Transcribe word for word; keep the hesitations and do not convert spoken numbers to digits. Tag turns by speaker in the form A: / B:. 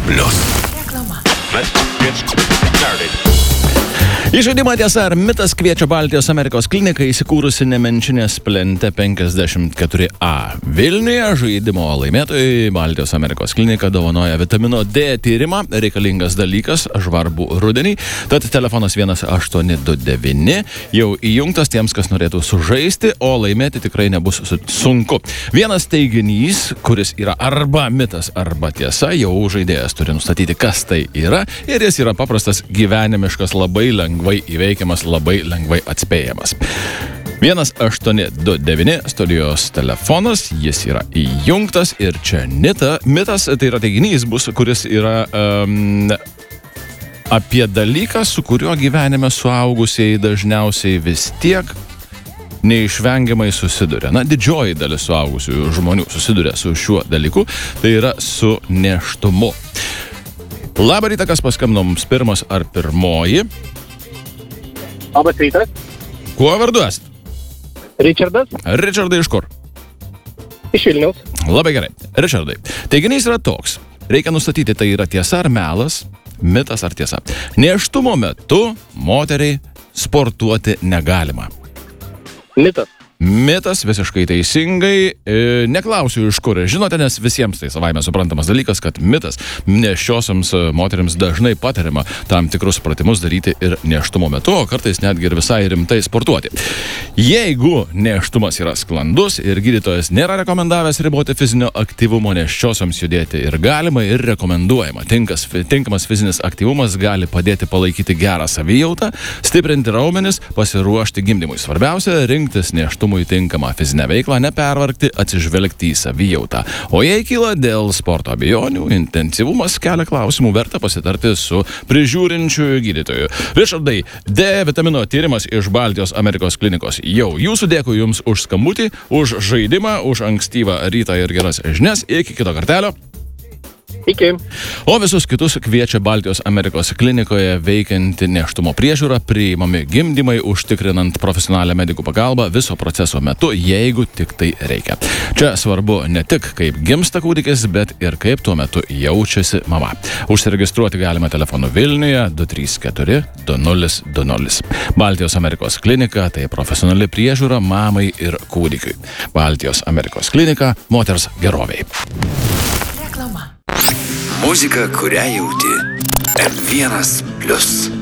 A: plius. Let's get started. Į žaidimą Tiesa ar mitas kviečia Baltijos Amerikos kliniką įsikūrusi Nemenčinės plente penkiasdešimt keturi A. Vilniuje žaidimo laimėtojai Baltijos Amerikos klinika dovanoja vitamino D tyrimą, reikalingas dalykas žvarbų rudenį. Tad telefonas vienas aštuoni du devyni jau įjungtas tiems, kas norėtų sužaisti, o laimėti tikrai nebus sunku. Vienas teiginys, kuris yra arba mitas, arba tiesa, jau žaidėjas turi nustatyti, kas tai yra, ir jis yra paprastas, gyvenimiškas, labai lengvai įveikiamas, labai lengvai atspėjamas. vienas aštuoni du devyni studijos telefonas, jis yra įjungtas ir čia nita, mitas, tai yra teiginys bus, kuris yra um, apie dalyką, su kuriuo gyvenime suaugusieji dažniausiai vis tiek neišvengiamai susiduria. Na, didžioji dalis suaugusių žmonių susiduria su šiuo dalyku, tai yra su nėštumu. Labą rytą, kas paskambino mums pirmas ar pirmoji?
B: Labas rytas.
A: Kuo vardu esi?
B: Ričardas.
A: Ričardai iš kur?
B: Iš Vilniaus.
A: Labai gerai. Ričardai, teiginys yra toks. Reikia nustatyti, tai yra tiesa ar melas, mitas ar tiesa. Nėštumo metu moteriai sportuoti negalima.
B: Mitas.
A: Mitas, visiškai teisingai. E, neklausiu iš kur. Žinote, nes visiems tai savaime suprantamas dalykas, kad mitas nėščiosioms moteriams dažnai patariama tam tikrus pratimus daryti ir nėštumo metu, o kartais netgi ir visai rimtai sportuoti. Jeigu nėštumas yra sklandus ir gydytojas nėra rekomendavęs riboti fizinio aktyvumo, nėščiosioms judėti ir galima, ir rekomenduojama. Tinkas, tinkamas fizinis aktyvumas gali padėti palaikyti gerą savijautą, stiprinti raumenis, pasiruošti gimdymui. Svarbiausia - rinktis nėštumą tinkamą fizinę veiklą, nepervargti, atsižvelgti į savijautą. O jei kyla dėl sporto abejonių, intensyvumas kelia klausimų, verta pasitarti su prižiūrinčiu gydytoju. Ričardai, D vitamino tyrimas iš Baltijos Amerikos klinikos jau jūsų. Dėkui Jums už skambutį, už žaidimą, už ankstyvą rytą ir geras žinias. Iki kito kartelio.
B: Iki.
A: O visus kitus kviečia Baltijos Amerikos klinikoje veikianti nėštumo priežiūra, priimami gimdymai, užtikrinant profesionalią medikų pagalbą viso proceso metu, jeigu tik tai reikia. Čia svarbu ne tik kaip gimsta kūdikis, bet ir kaip tuo metu jaučiasi mama. Užsiregistruoti galima telefonu Vilniuje du trys keturi du nulis du nulis. Baltijos Amerikos klinika tai profesionali priežiūra mamai ir kūdikiui. Baltijos Amerikos klinika moters geroviai.
C: Muzika, kurią jauti. M vienas plius.